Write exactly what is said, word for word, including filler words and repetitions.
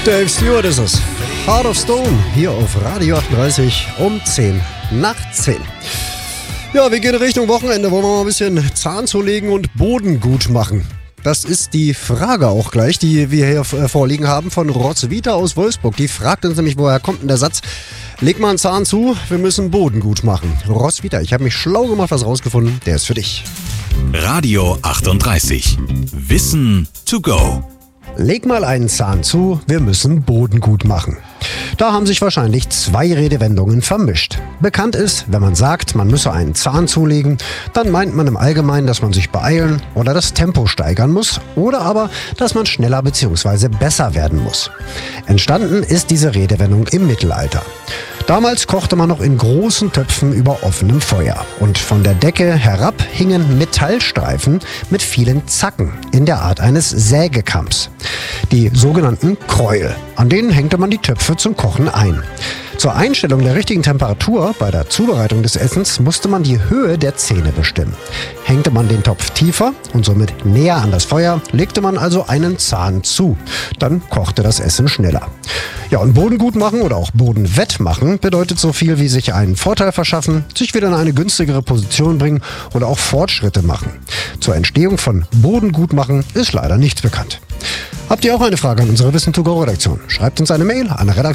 Dave Stewart ist es. Heart of Stone, hier auf Radio achtunddreißig um zehn nach zehn. Ja, wir gehen Richtung Wochenende. Wollen wir mal ein bisschen Zahn zulegen und Boden gut machen? Das ist die Frage auch gleich, die wir hier vorliegen haben von Roswitha aus Wolfsburg. Die fragt uns nämlich, woher kommt denn der Satz: Leg mal einen Zahn zu, wir müssen Boden gut machen. Roswitha, ich habe mich schlau gemacht, was rausgefunden. Der ist für dich. Radio achtunddreißig. Wissen to go. Leg mal einen Zahn zu, wir müssen Boden gut machen. Da haben sich wahrscheinlich zwei Redewendungen vermischt. Bekannt ist, wenn man sagt, man müsse einen Zahn zulegen, dann meint man im Allgemeinen, dass man sich beeilen oder das Tempo steigern muss oder aber, dass man schneller bzw. besser werden muss. Entstanden ist diese Redewendung im Mittelalter. Damals kochte man noch in großen Töpfen über offenem Feuer und von der Decke herab hingen Metallstreifen mit vielen Zacken in der Art eines Sägekamms. Die sogenannten Kräuel. An denen hängte man die Töpfe zum Kochen ein. Zur Einstellung der richtigen Temperatur bei der Zubereitung des Essens musste man die Höhe der Zähne bestimmen. Hängte man den Topf tiefer und somit näher an das Feuer, legte man also einen Zahn zu. Dann kochte das Essen schneller. Ja, und Boden gut machen oder auch Boden wettmachen bedeutet so viel wie sich einen Vorteil verschaffen, sich wieder in eine günstigere Position bringen oder auch Fortschritte machen. Zur Entstehung von Boden gut machen ist leider nichts bekannt. Habt ihr auch eine Frage an unsere Wissen to go Redaktion? Schreibt uns eine Mail an redaktion